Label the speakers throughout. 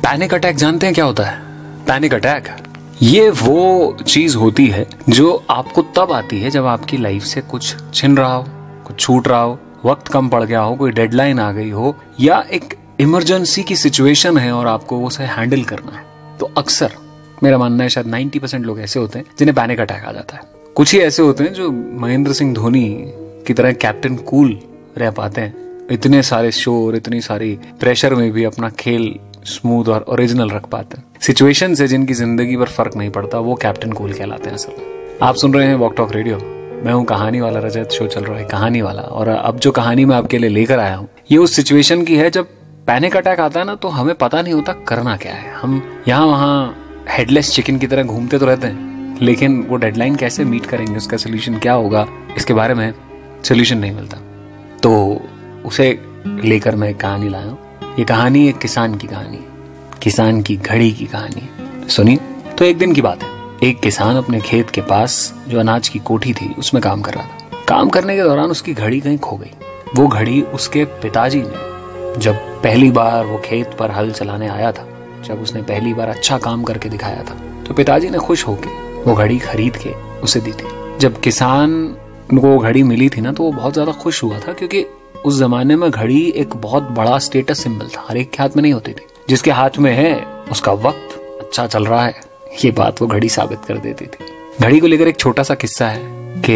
Speaker 1: Panic attack जानते हैं क्या होता है? पैनिक अटैक ये वो चीज होती है जो आपको तब आती है जब आपकी लाइफ से कुछ छिन रहा हो, कुछ छूट रहा हो, वक्त कम पड़ गया हो, कोई डेडलाइन आ गई हो, या एक इमरजेंसी की सिचुएशन है और आपको वो उसे हैंडल करना है। तो अक्सर मेरा मानना है शायद 90% लोग ऐसे होते हैं जिन्हें पैनिक अटैक आ जाता है। कुछ ही ऐसे होते हैं जो महेंद्र सिंह धोनी की तरह कैप्टन कूल रह पाते हैं, इतने सारे शोर, इतनी सारी प्रेशर में भी अपना खेल स्मूथ और ओरिजिनल रख पाते हैं। सिचुएशन से जिनकी जिंदगी पर फर्क नहीं पड़ता वो कैप्टन कूल कहलाते हैं। असल आप सुन रहे हैं वॉक टॉक रेडियो, मैं हूं कहानी वाला रजत। शो चल रहा है कहानी वाला, और अब जो कहानी मैं आपके लिए लेकर आया हूं ये उस सिचुएशन की है जब पैनिक अटैक आता है ना, तो हमें पता नहीं होता करना क्या है। हम यहाँ वहाँ हेडलेस चिकन की तरह घूमते तो रहते हैं, लेकिन वो डेडलाइन कैसे मीट करेंगे, उसका सोल्यूशन क्या होगा, इसके बारे में सोल्यूशन नहीं मिलता। तो उसे लेकर मैं एक कहानी लाया हूँ। ये कहानी एक किसान की कहानी है, किसान की घड़ी की कहानी है। सुनिए। तो एक दिन की बात है, एक किसान अपने खेत के पास जो अनाज की कोठी थी उसमें काम कर रहा था। काम करने के दौरान उसकी घड़ी कहीं खो गई। वो घड़ी उसके पिताजी ने जब पहली बार वो खेत पर हल चलाने आया था, जब उसने पहली बार अच्छा काम करके दिखाया था, तो पिताजी ने खुश होके वो घड़ी खरीद के उसे दी थी। जब किसान को वो घड़ी मिली थी ना, तो वो बहुत ज्यादा खुश हुआ था, क्योंकि उस जमाने में घड़ी एक बहुत बड़ा स्टेटस सिंबल था। हर एक के हाथ में नहीं होती थी। जिसके हाथ में है उसका वक्त अच्छा चल रहा है, ये बात वो घड़ी साबित कर देती थी। घड़ी को लेकर एक छोटा सा किस्सा है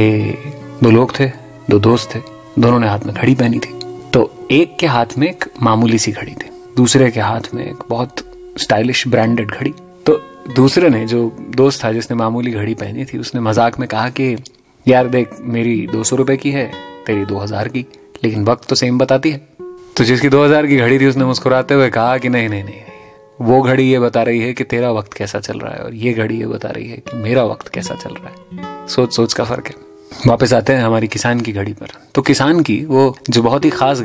Speaker 1: कि दो लोग थे, दो दोस्त थे, दोनों ने हाथ में घड़ी पहनी थी। तो एक के हाथ में एक मामूली सी घड़ी थी, दूसरे के हाथ में एक बहुत स्टाइलिश ब्रांडेड घड़ी। तो दूसरे ने, जो दोस्त था जिसने मामूली घड़ी पहनी थी, उसने मजाक में कहा कि यार देख, मेरी 200 रुपए की है, तेरी 2000 की, लेकिन वक्त तो सेम बताती है। तो जिसकी 2000 की घड़ी थी उसने मुस्कुराते हुए कहा कि नहीं नहीं नहीं, वो घड़ी ये बता रही है कि तेरा वक्त कैसा चल रहा है, और ये घड़ी ये बता रही है कि मेरा वक्त कैसा चल रहा है। सोच सोच का फर्क है। वापस आते हैं हमारी किसान की घड़ी पर। तो किसान की वो जो बहुत ही खास